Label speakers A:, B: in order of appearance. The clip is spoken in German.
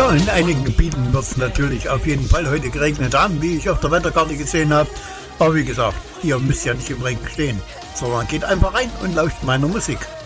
A: Ja, in einigen Gebieten wird es natürlich auf jeden Fall heute geregnet haben, wie ich auf der Wetterkarte gesehen habe. Aber wie gesagt, ihr müsst ja nicht im Regen stehen, sondern geht einfach rein und lauscht meiner Musik.